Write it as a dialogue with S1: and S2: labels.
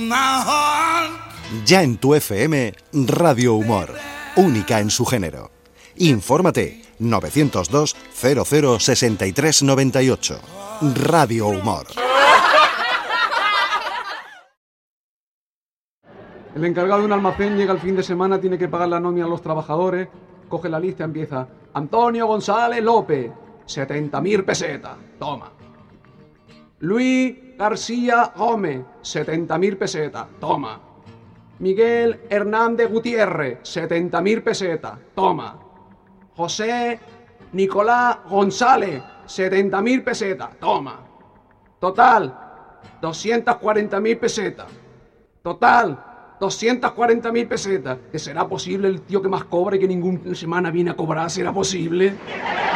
S1: Ya en tu FM, Radio Humor, única en su género. Infórmate 902 00 63 98. Radio Humor.
S2: El encargado de un almacén llega el fin de semana, tiene que pagar la nómina a los trabajadores, coge la lista y empieza. Antonio González López, 70.000 pesetas, toma. Luis García Gómez, 70.000 pesetas, toma. Miguel Hernández Gutiérrez, 70.000 pesetas, toma. José Nicolás González, 70.000 pesetas, toma. Total, 240.000 pesetas. Total, 240.000 pesetas. ¿Que será posible el tío que más cobra y que ninguna semana viene a cobrar? ¿Será posible?